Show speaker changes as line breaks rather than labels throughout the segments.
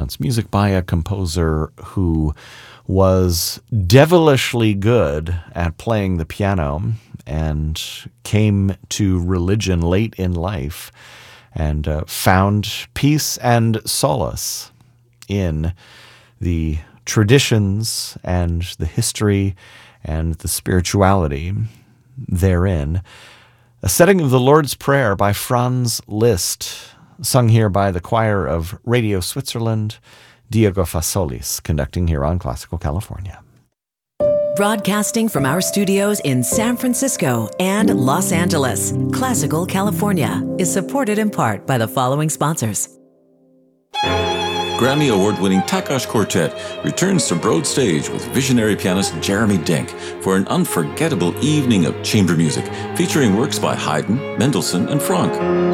It's music by a composer who was devilishly good at playing the piano and came to religion late in life and found peace and solace in the traditions and the history and the spirituality therein. A setting of the Lord's Prayer by Franz Liszt, sung here by the choir of Radio Switzerland, Diego Fasolis, conducting here on Classical California.
Broadcasting from our studios in San Francisco and Los Angeles, Classical California is supported in part by the following sponsors.
Grammy Award-winning Takács Quartet returns to Broad Stage with visionary pianist Jeremy Denk for an unforgettable evening of chamber music featuring works by Haydn, Mendelssohn, and Franck.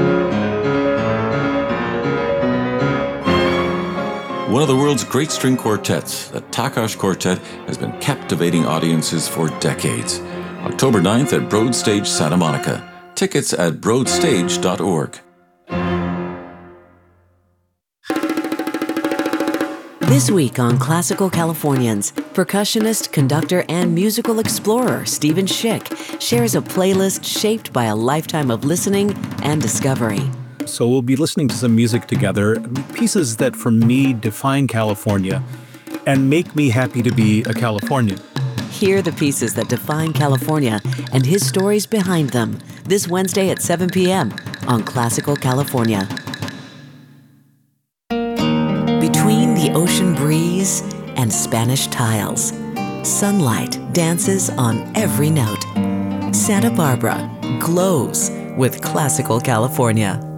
One of the world's great string quartets, the Takács Quartet has been captivating audiences for decades. October 9th at Broad Stage, Santa Monica. Tickets at broadstage.org.
This week on Classical Californians, percussionist, conductor, and musical explorer Stephen Schick shares a playlist shaped by a lifetime of listening and discovery.
So we'll be listening to some music together, pieces that for me define California and make me happy to be a Californian.
Hear the pieces that define California and his stories behind them this Wednesday at 7 p.m. on Classical California. Between the ocean breeze and Spanish tiles, sunlight dances on every note. Santa Barbara glows with Classical California.